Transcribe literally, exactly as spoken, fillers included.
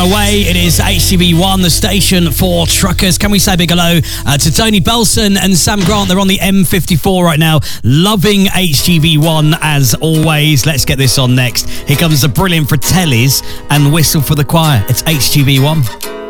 Away, it is H T V one, the station for truckers. Can we say a big hello uh, to Tony Belson and Sam Grant? They're on the M fifty-four right now, loving H T V one as always. Let's get this on next. Here comes the brilliant Fratellis and Whistle for the Choir. It's H T V one.